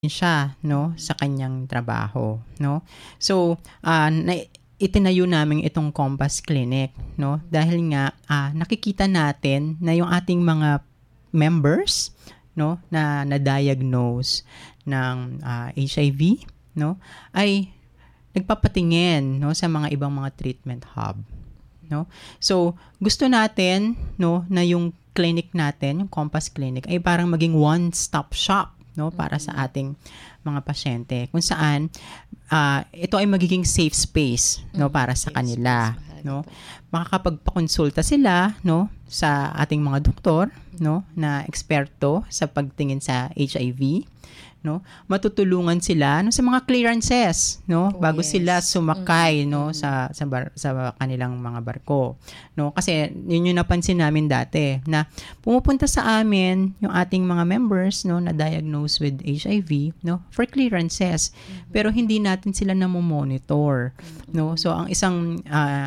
siya, no, sa kanyang trabaho, no. So, itinayo namin itong Compass Clinic, no, dahil nga nakikita natin na yung ating mga members, no, na na-diagnose ng HIV, no, ay nagpapatingin, no, sa mga ibang mga treatment hub, no. So, gusto natin, no, na yung clinic natin, yung Compass Clinic, ay parang maging one-stop shop, no, para sa ating mga pasyente, kung saan ito ay magiging safe space, no, para sa kanila, no. Makakapagpakonsulta sila, no, sa ating mga doktor, no, na eksperto sa pagtingin sa HIV, no. Matutulungan sila, no, sa mga clearances, no, bago sila sumakay, no, sa kanilang mga barko, no. Kasi yun yung napansin namin dati, na pumupunta sa amin yung ating mga members, no, na diagnosed with HIV, no, for clearances, pero hindi natin sila namomonitor, no. So ang isang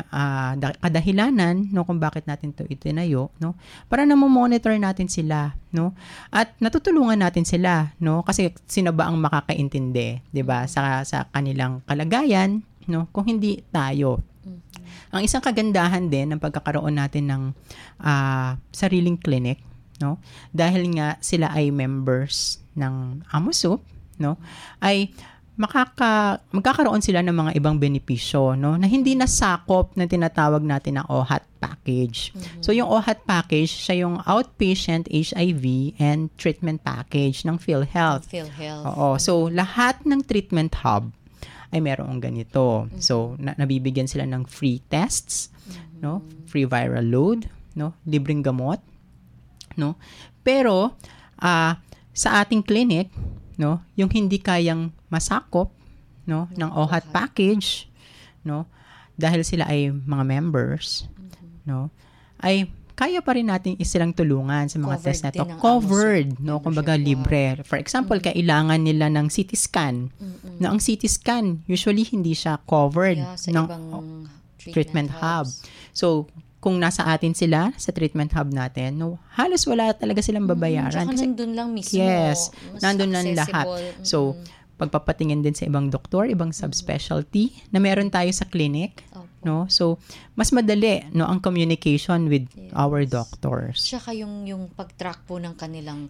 kadahilanan, no, kung bakit natin to itinayo, no, para namomonitor natin sila, no, at natutulungan natin sila, no, kasi sino ba ang makakaintindi, 'di ba, sa kanilang kalagayan, no, kung hindi tayo. Ang isang kagandahan din ng pagkakaroon natin ng sariling clinic, no, dahil nga sila ay members ng AMOSUP, no, ay magkakaroon sila ng mga ibang benepisyo, no, na hindi nasakop ng tinatawag natin na OHAT package. So yung OHAT package, siya yung outpatient HIV and treatment package ng PhilHealth. Oo. So lahat ng treatment hub ay merong ganito. So nabibigyan sila ng free tests, no, free viral load, no, libreng gamot, no. Pero sa ating clinic, no, yung hindi kayang masakop, no, ng OHAT package, no, dahil sila ay mga members, no, ay kaya pa rin natin silang tulungan sa mga test na to. Covered, no, kumbaga libre. For example, kailangan nila ng CT scan. No, ang CT scan, usually hindi siya covered ng treatment hub. So, kung nasa atin sila sa treatment hub natin, no, halos wala talaga silang babayaran. Kasi nandun lang mismo. Yes, nandun lang lahat. So, pagpapatingin din sa ibang doktor, ibang subspecialty na meron tayo sa clinic, no? So, mas madali, no, ang communication with our doctors. Tsaka yung pag-track po ng kanilang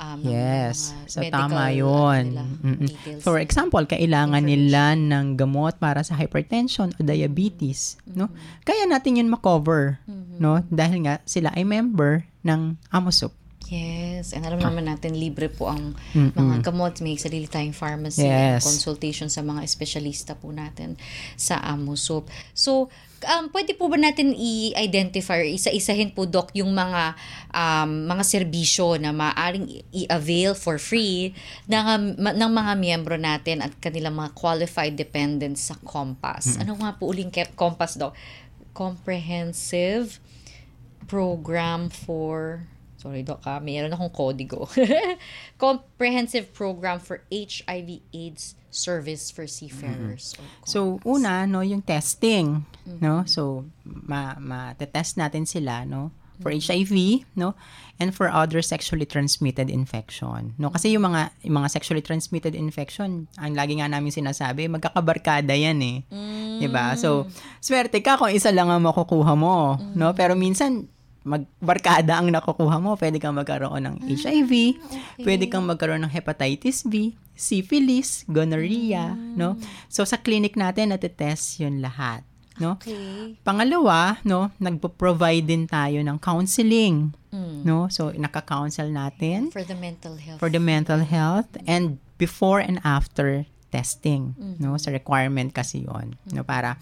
so tama yun. For example, kailangan nila ng gamot para sa hypertension o diabetes, no? Kaya natin yun makover, no? Dahil nga sila ay member ng AMOSUP. Yes, and alam naman natin libre po ang mga gamot, may sarili tayong pharmacy, and consultation sa mga espesyalista po natin sa AMOSUP. So, pwede po ba natin i-identify or isa-isahin po, Doc, yung mga serbisyo na maaaring i-avail for free ng mga miyembro natin at kanilang mga qualified dependents sa Compass? Ano nga po uling Compass, Doc? Comprehensive Program for... Sorry, Doc, mayroon akong kodigo. Comprehensive Program for HIV/AIDS Service for Seafarers. So, una, no, yung testing, no? So, ma-test natin sila, no, for HIV, no, and for other sexually transmitted infection, no? Kasi yung mga sexually transmitted infection, ang lagi nga namin sinasabi, magkakabarkada yan eh. 'Di ba? So, swerte ka kung isa lang ang makukuha mo, no? Pero minsan magbarkada ang nakukuha mo. Pwede kang magkaroon ng HIV, pwede kang magkaroon ng hepatitis B, syphilis, gonorrhea, no? So, sa clinic natin, natetest yun lahat, no? Pangalawa, no, nagpo-provide din tayo ng counseling, no? So, naka-counsel natin for the mental health. For the mental health and before and after testing, no? Sa requirement kasi yun, no? Para,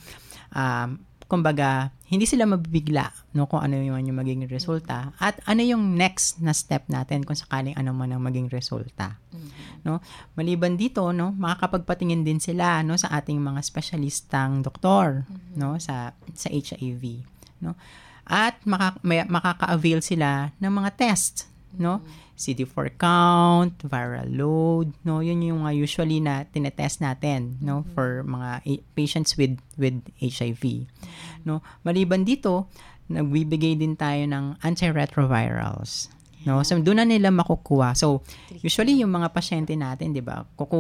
kumbaga, hindi sila mabibigla, no, kung ano yung magiging resulta at ano yung next na step natin kung sakaling ano man ang maging resulta, no. Maliban dito, no, makakapagpatingin din sila, no, sa ating mga espesyalistang doktor, no, sa HIV, no, at makaka-avail sila ng mga test, no, CD4 count, viral load, no, yun yung usually na tinetest natin, no, for mga patients with HIV, no. Maliban dito, nagbibigay din tayo ng antiretrovirals, no? So doon na nila makukuha. So usually yung mga pasyente natin, 'di ba?